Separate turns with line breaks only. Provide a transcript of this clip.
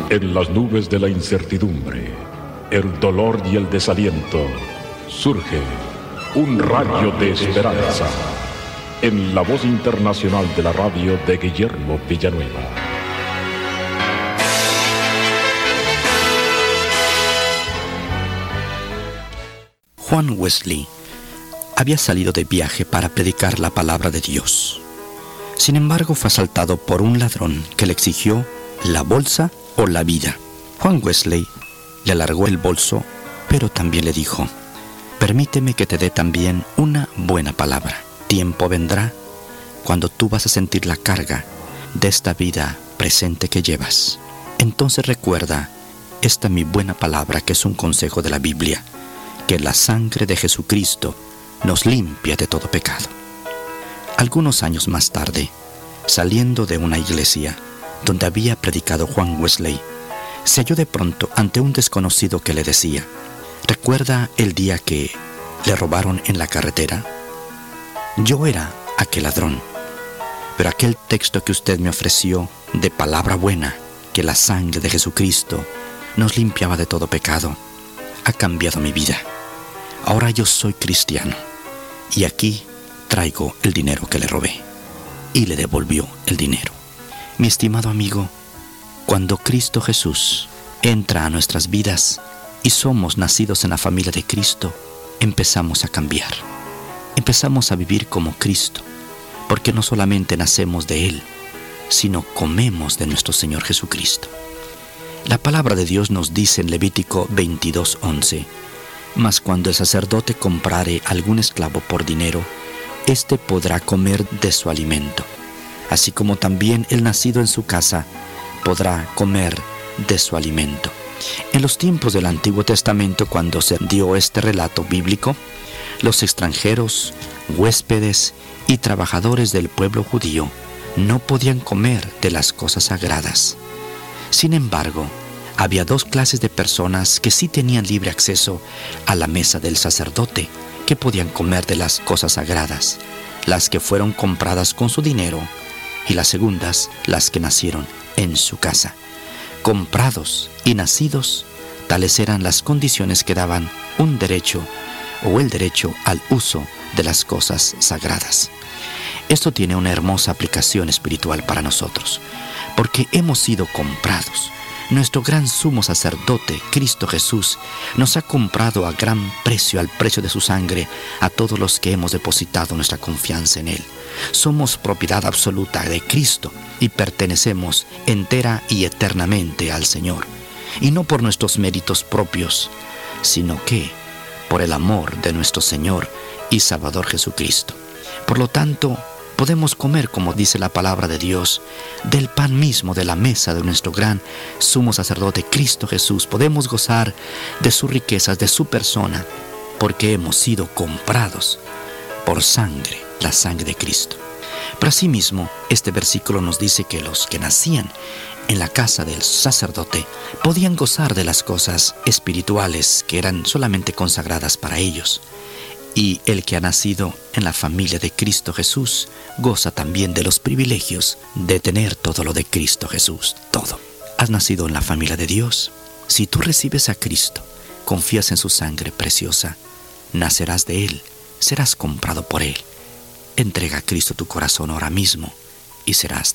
En las nubes de la incertidumbre, el dolor y el desaliento, surge un rayo de esperanza en la voz internacional de la radio de Guillermo Villanueva.
Juan Wesley había salido de viaje para predicar la palabra de Dios. Sin embargo, fue asaltado por un ladrón que le exigió la bolsa o la vida. Juan Wesley le alargó el bolso, pero también le dijo: permíteme que te dé también una buena palabra. Tiempo vendrá cuando tú vas a sentir la carga de esta vida presente que llevas. Entonces recuerda esta mi buena palabra, que es un consejo de la Biblia, que la sangre de Jesucristo nos limpia de todo pecado. Algunos años más tarde, saliendo de una iglesia donde había predicado Juan Wesley, se halló de pronto ante un desconocido que le decía: ¿recuerda el día que le robaron en la carretera? Yo era aquel ladrón, pero aquel texto que usted me ofreció de palabra buena, que la sangre de Jesucristo nos limpiaba de todo pecado, ha cambiado mi vida. Ahora yo soy cristiano y aquí traigo el dinero que le robé. Y le devolvió el dinero. Mi estimado amigo, cuando Cristo Jesús entra a nuestras vidas y somos nacidos en la familia de Cristo, empezamos a cambiar. Empezamos a vivir como Cristo, porque no solamente nacemos de Él, sino comemos de nuestro Señor Jesucristo. La palabra de Dios nos dice en Levítico 22:11: mas cuando el sacerdote comprare algún esclavo por dinero, éste podrá comer de su alimento, así como también el nacido en su casa podrá comer de su alimento. En los tiempos del Antiguo Testamento, cuando se dio este relato bíblico, los extranjeros, huéspedes y trabajadores del pueblo judío no podían comer de las cosas sagradas. Sin embargo, había dos clases de personas que sí tenían libre acceso a la mesa del sacerdote, que podían comer de las cosas sagradas: las que fueron compradas con su dinero, y las segundas, las que nacieron en su casa. Comprados y nacidos, tales eran las condiciones que daban un derecho o el derecho al uso de las cosas sagradas. Esto tiene una hermosa aplicación espiritual para nosotros, porque hemos sido comprados. Nuestro gran sumo sacerdote, Cristo Jesús, nos ha comprado a gran precio, al precio de su sangre, a todos los que hemos depositado nuestra confianza en Él. Somos propiedad absoluta de Cristo y pertenecemos entera y eternamente al Señor. Y no por nuestros méritos propios, sino que por el amor de nuestro Señor y Salvador Jesucristo. Por lo tanto, podemos comer, como dice la palabra de Dios, del pan mismo de la mesa de nuestro gran sumo sacerdote Cristo Jesús. Podemos gozar de sus riquezas, de su persona, porque hemos sido comprados por sangre, la sangre de Cristo. Pero asimismo, este versículo nos dice que los que nacían en la casa del sacerdote podían gozar de las cosas espirituales que eran solamente consagradas para ellos. Y el que ha nacido en la familia de Cristo Jesús goza también de los privilegios de tener todo lo de Cristo Jesús, todo. ¿Has nacido en la familia de Dios? Si tú recibes a Cristo, confías en su sangre preciosa, nacerás de Él, serás comprado por Él. Entrega a Cristo tu corazón ahora mismo y serás